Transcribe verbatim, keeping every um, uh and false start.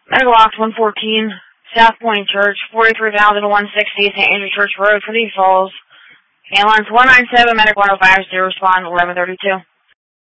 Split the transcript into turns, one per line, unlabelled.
Megalox one fourteen, South Point Church, forty-three thousand one hundred sixty, Saint Andrew Church Road, for these Falls. Ambulance one nine seven, Medic one oh five, zero, respond eleven thirty-two.